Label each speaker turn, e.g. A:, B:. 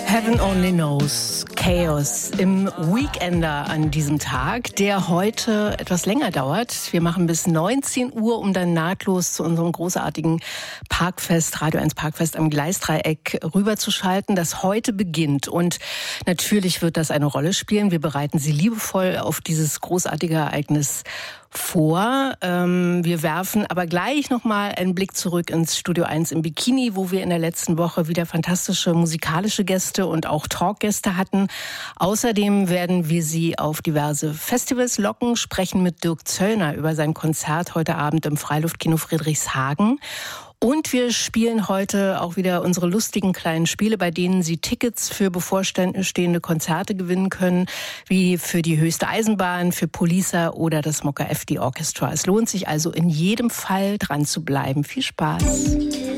A: Heaven only knows. Chaos im Weekender an diesem Tag, der heute etwas länger dauert. Wir machen bis 19 Uhr, um dann nahtlos zu unserem großartigen Parkfest, Radio 1 Parkfest am Gleisdreieck rüberzuschalten, das heute beginnt. Und natürlich wird das eine Rolle spielen. Wir bereiten Sie liebevoll auf dieses großartige Ereignis vor. Wir werfen aber gleich nochmal einen Blick zurück ins Studio 1 im Bikini, wo wir in der letzten Woche wieder fantastische musikalische Gäste und auch Talkgäste hatten. Außerdem werden wir Sie auf diverse Festivals locken, sprechen mit Dirk Zöllner über sein Konzert heute Abend im Freiluftkino Friedrichshagen. Und wir spielen heute auch wieder unsere lustigen kleinen Spiele, bei denen Sie Tickets für bevorstehende Konzerte gewinnen können, wie für die Höchste Eisenbahn, für Poliça oder das Mokka FD Orchestra. Es lohnt sich also in jedem Fall dran zu bleiben. Viel Spaß!